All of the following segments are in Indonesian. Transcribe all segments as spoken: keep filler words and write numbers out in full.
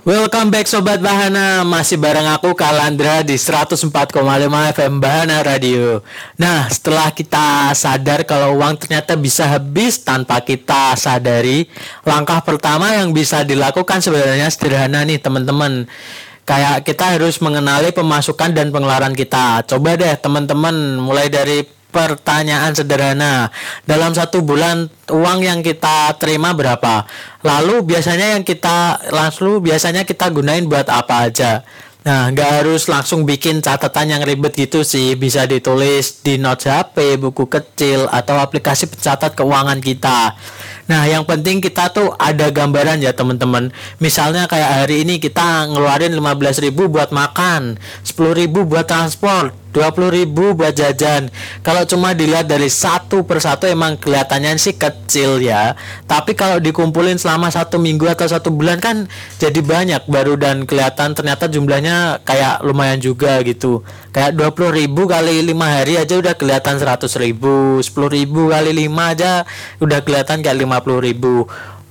Welcome back Sobat Bahana. Masih bareng aku Kalandra di seratus empat koma lima F M Bahana Radio. Nah, setelah kita sadar kalau uang ternyata bisa habis tanpa kita sadari, langkah pertama yang bisa dilakukan sebenarnya sederhana nih teman-teman. Kayak kita harus mengenali pemasukan dan pengeluaran kita. Coba deh teman-teman, mulai dari pertanyaan sederhana. Dalam satu bulan uang yang kita terima berapa? Lalu biasanya yang kita langsung biasanya kita gunain buat apa aja? Nah, nggak harus langsung bikin catatan yang ribet gitu sih. Bisa ditulis di notes H P, buku kecil, atau aplikasi pencatat keuangan kita. Nah, yang penting kita tuh ada gambaran ya teman-teman. Misalnya kayak hari ini kita ngeluarin lima belas ribu buat makan, sepuluh ribu buat transport, dua puluh ribu buat jajan. Kalau cuma dilihat dari satu persatu emang kelihatannya sih kecil ya. Tapi kalau dikumpulin selama satu minggu atau satu bulan kan jadi banyak baru dan kelihatan ternyata jumlahnya kayak lumayan juga gitu. Kayak dua puluh ribu kali lima hari aja udah kelihatan seratus ribu, sepuluh ribu kali lima aja udah kelihatan kayak lima puluh ribu.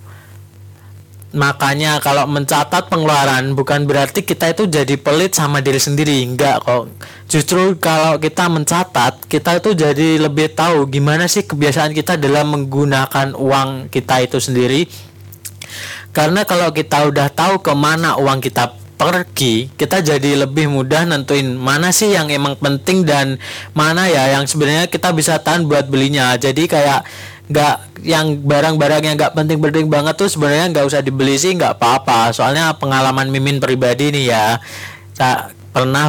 Makanya kalau mencatat pengeluaran bukan berarti kita itu jadi pelit sama diri sendiri, enggak kok. Justru kalau kita mencatat, kita itu jadi lebih tahu gimana sih kebiasaan kita dalam menggunakan uang kita itu sendiri. Karena kalau kita udah tahu kemana uang kita pergi, kita jadi lebih mudah nentuin mana sih yang emang penting dan mana ya yang sebenarnya kita bisa tahan buat belinya. Jadi kayak nggak yang barang-barang yang nggak penting-penting banget tuh sebenarnya nggak usah dibeli sih, nggak apa-apa. Soalnya pengalaman Mimin pribadi nih ya, tak pernah